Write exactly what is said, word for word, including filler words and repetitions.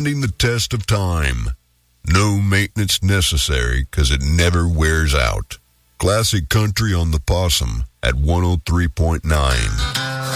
standing the test of time. No maintenance necessary because it never wears out. Classic country on the Possum at one oh three point nine.